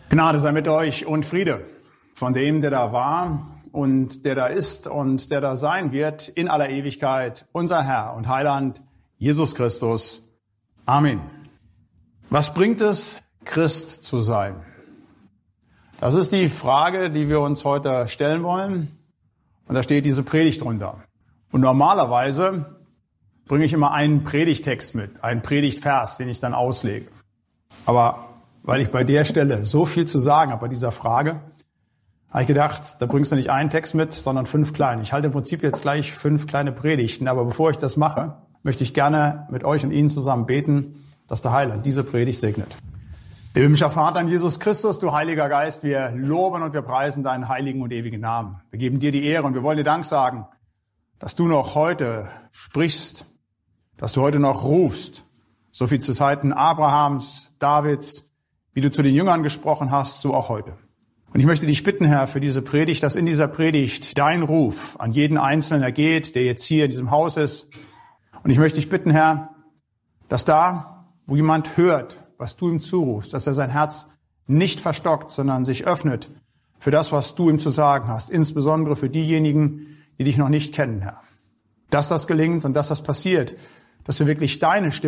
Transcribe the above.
Gnade sei mit euch und Friede von dem, der da war und der da ist und der da sein wird in aller Ewigkeit, unser Herr und Heiland Jesus Christus. Amen. Was bringt es, Christ zu sein? Das ist die Frage, die wir uns heute stellen wollen. Und da steht diese Predigt drunter. Und normalerweise bringe ich immer einen Predigttext mit, einen Predigtvers, den ich dann auslege. Aber weil ich bei der Stelle so viel zu sagen habe bei dieser Frage, habe ich gedacht, da bringst du nicht einen Text mit, sondern 5 kleine. Ich halte im Prinzip jetzt gleich 5 kleine Predigten, aber bevor ich das mache, möchte ich gerne mit euch und Ihnen zusammen beten, dass der Heiland diese Predigt segnet. Himmlischer Vater in Jesus Christus, du Heiliger Geist, wir loben und wir preisen deinen heiligen und ewigen Namen. Wir geben dir die Ehre und wir wollen dir Dank sagen, dass du noch heute sprichst, dass du heute noch rufst, so viel zu Zeiten Abrahams, Davids, wie du zu den Jüngern gesprochen hast, so auch heute. Und ich möchte dich bitten, Herr, für diese Predigt, dass in dieser Predigt dein Ruf an jeden Einzelnen ergeht, der jetzt hier in diesem Haus ist. Und ich möchte dich bitten, Herr, dass da, wo jemand hört, was du ihm zurufst, dass er sein Herz nicht verstockt, sondern sich öffnet für das, was du ihm zu sagen hast, insbesondere für diejenigen, die dich noch nicht kennen, Herr. Dass das gelingt und dass das passiert, dass wir wirklich deine Stimme